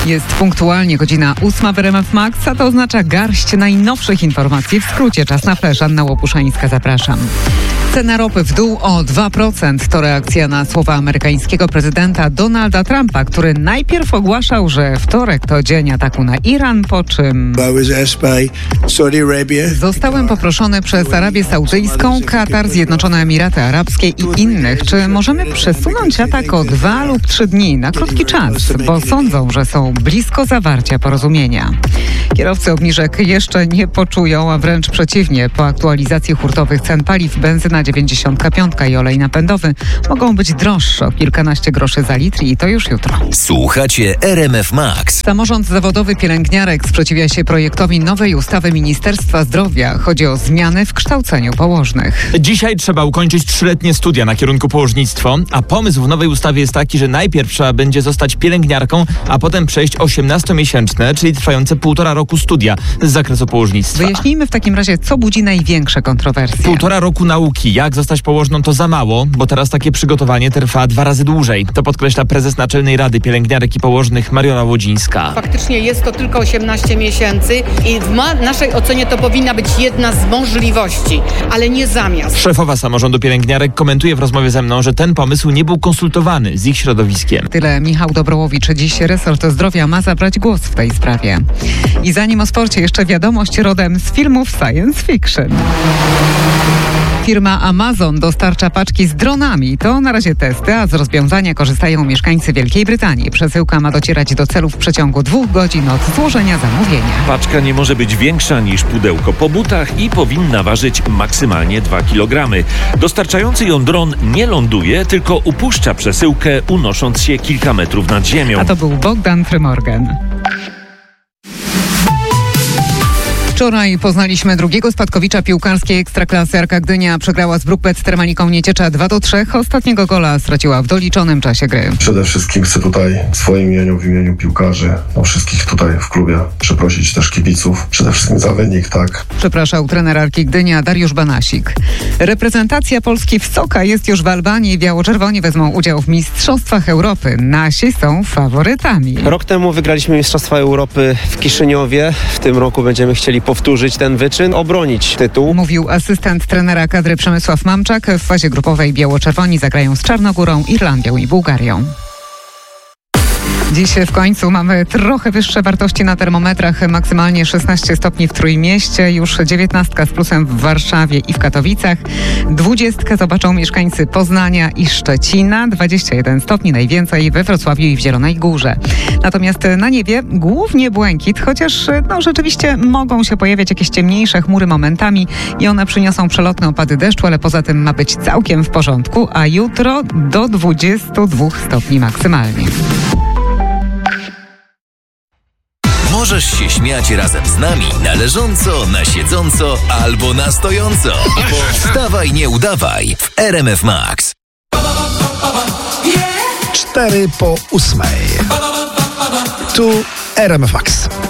Jest punktualnie godzina 8 w RMF Max, a to oznacza garść najnowszych informacji. W skrócie czas na flash. Anna Łopuszańska, zapraszam. Cena ropy w dół o 2%. To reakcja na słowa amerykańskiego prezydenta Donalda Trumpa, który najpierw ogłaszał, że wtorek to dzień ataku na Iran, po czym zostałem poproszony przez Arabię Saudyjską, Katar, Zjednoczone Emiraty Arabskie i innych, czy możemy przesunąć atak o 2 lub 3 dni na krótki czas, bo sądzą, że są blisko zawarcia porozumienia. Kierowcy obniżek jeszcze nie poczują, a wręcz przeciwnie. Po aktualizacji hurtowych cen paliw benzyna 95 i olej napędowy mogą być droższe o kilkanaście groszy za litr i to już jutro. Słuchacie RMF Max. Samorząd zawodowy pielęgniarek sprzeciwia się projektowi nowej ustawy Ministerstwa Zdrowia. Chodzi o zmiany w kształceniu położnych. Dzisiaj trzeba ukończyć 3-letnie studia na kierunku położnictwo, a pomysł w nowej ustawie jest taki, że najpierw trzeba będzie zostać pielęgniarką, a potem przejść 18-miesięczne, czyli trwające 1,5 roku studia z zakresu położnictwa. Wyjaśnijmy w takim razie, co budzi największe kontrowersje. 1,5 roku nauki. Jak zostać położną to za mało, bo teraz takie przygotowanie trwa 2 razy dłużej. To podkreśla prezes Naczelnej Rady Pielęgniarek i Położnych Mariola Łodzińska. Faktycznie jest to tylko 18 miesięcy i w naszej ocenie to powinna być jedna z możliwości, ale nie zamiast. Szefowa samorządu pielęgniarek komentuje w rozmowie ze mną, że ten pomysł nie był konsultowany z ich środowiskiem. Tyle Michał Dobrołowicz. Dziś resort zdrowia ma zabrać głos w tej sprawie. I zanim o sporcie, jeszcze wiadomość rodem z filmów science fiction. Firma Amazon dostarcza paczki z dronami. To na razie testy, a z rozwiązania korzystają mieszkańcy Wielkiej Brytanii. Przesyłka ma docierać do celu w przeciągu 2 godzin od złożenia zamówienia. Paczka nie może być większa niż pudełko po butach i powinna ważyć maksymalnie 2 kg. Dostarczający ją dron nie ląduje, tylko upuszcza przesyłkę, unosząc się kilka metrów nad ziemią. A to był Bogdan Frymorgan. Wczoraj poznaliśmy drugiego spadkowicza piłkarskiej Ekstraklasy. Arka Gdynia przegrała z Brookbet Termaliką Nieciecza 2-3. Ostatniego gola straciła w doliczonym czasie gry. Przede wszystkim chcę tutaj w swoim imieniu, w imieniu piłkarzy, wszystkich tutaj w klubie przeprosić też kibiców. Przede wszystkim za wynik, tak. Przepraszał trener Arki Gdynia Dariusz Banasik. Reprezentacja Polski w Soka jest już w Albanii. Biało-czerwoni wezmą udział w Mistrzostwach Europy. Nasi są faworytami. Rok temu wygraliśmy Mistrzostwa Europy w Kiszyniowie. W tym roku będziemy chcieli powtórzyć ten wyczyn, obronić tytuł. Mówił asystent trenera kadry Przemysław Mamczak. W fazie grupowej biało-czerwoni zagrają z Czarnogórą, Irlandią i Bułgarią. Dziś w końcu mamy trochę wyższe wartości na termometrach. Maksymalnie 16 stopni w Trójmieście, już 19 z plusem w Warszawie i w Katowicach. 20 zobaczą mieszkańcy Poznania i Szczecina. 21 stopni najwięcej we Wrocławiu i w Zielonej Górze. Natomiast na niebie głównie błękit, chociaż rzeczywiście mogą się pojawiać jakieś ciemniejsze chmury momentami i one przyniosą przelotne opady deszczu, ale poza tym ma być całkiem w porządku, a jutro do 22 stopni maksymalnie. Możesz się śmiać razem z nami na leżąco, na siedząco albo na stojąco. Wstawaj, nie udawaj w RMF Max. 4 po 8. Tu RMF Max.